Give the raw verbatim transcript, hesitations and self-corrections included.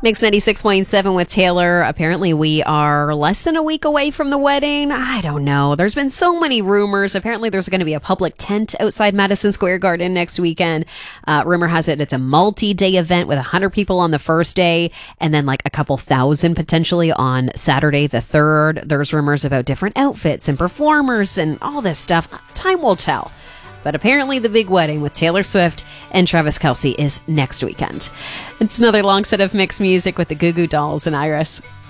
Mix ninety-six point seven with Taylor. Apparently we are less than a week away from the wedding. I don't know. There's been so many rumors. Apparently there's going to be a public tent outside Madison Square Garden next weekend. Uh, rumor has it it's a multi-day event with one hundred people on the first day and then like a couple thousand potentially on Saturday the third. There's rumors about different outfits and performers and all this stuff. Time will tell. But apparently the big wedding with Taylor Swift and Travis Kelce is next weekend. It's another long set of mixed music with the Goo Goo Dolls and Iris.